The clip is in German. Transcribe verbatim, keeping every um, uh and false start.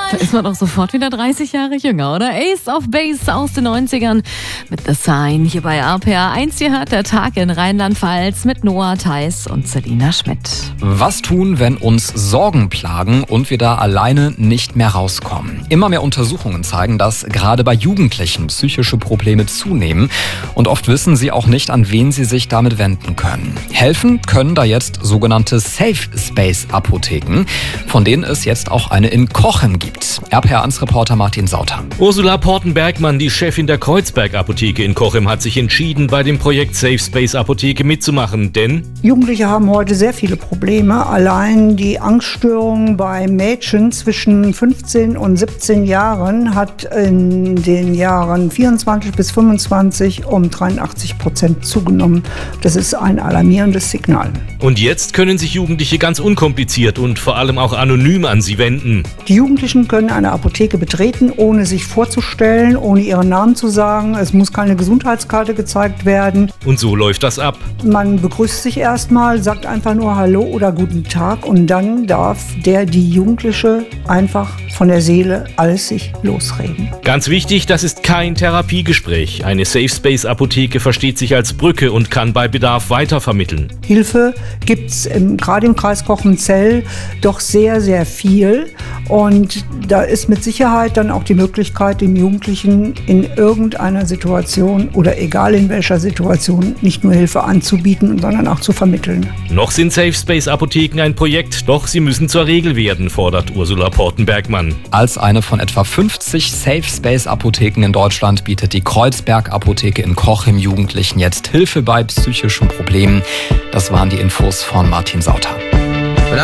Da ist man doch sofort wieder dreißig Jahre jünger, oder? Ace of Base aus den neunzigern mit The Sign hier bei R P R eins. Hier hört der Tag in Rheinland-Pfalz mit Noah Theis und Selina Schmidt. Was tun, wenn uns Sorgen plagen und wir da alleine nicht mehr rauskommen? Immer mehr Untersuchungen zeigen, dass gerade bei Jugendlichen psychische Probleme zunehmen und oft wissen sie auch nicht, an wen sie sich damit wenden können. Helfen können da jetzt sogenannte Safe Space Apotheken, von denen es jetzt auch eine in Cochem gibt. R P R eins Reporter Martin Sauter. Ursula Portenbergmann, die Chefin der Kreuzberg Apotheke in Cochem, hat sich entschieden, bei dem Projekt Safe Space Apotheke mitzumachen, denn Jugendliche haben heute sehr viele Probleme. Allein die Angststörung bei Mädchen zwischen fünfzehn und siebzehn Jahren hat in den Jahren vierundzwanzig bis fünfundzwanzig um dreiundachtzig Prozent zugenommen. Das ist ein alarmierendes Signal. Und jetzt können sich Jugendliche ganz unkompliziert und vor allem auch anonym an sie wenden. Die Jugendlichen können eine Apotheke betreten, ohne sich vorzustellen, ohne ihren Namen zu sagen. Es muss keine Gesundheitskarte gezeigt werden. Und so läuft das ab. Man begrüßt sich erstmal, sagt einfach nur Hallo oder Guten Tag und dann darf der, die Jugendliche einfach von der Seele alles sich losreden. Ganz wichtig, das ist kein Therapiegespräch. Eine Safe Space Apotheke versteht sich als Brücke und kann bei Bedarf weitervermitteln. Hilfe gibt es gerade im Kreis Cochem-Zell doch sehr, sehr viel. Und da ist mit Sicherheit dann auch die Möglichkeit, den Jugendlichen in irgendeiner Situation oder egal in welcher Situation nicht nur Hilfe anzubieten, sondern auch zu vermitteln. Noch sind Safe Space Apotheken ein Projekt, doch sie müssen zur Regel werden, fordert Ursula Portenbergmann. Als eine von etwa fünfzig Safe Space Apotheken in Deutschland bietet die Kreuzberg Apotheke in Cochem Jugendlichen jetzt Hilfe bei psychischen Problemen. Das waren die Infos von Martin Sauter.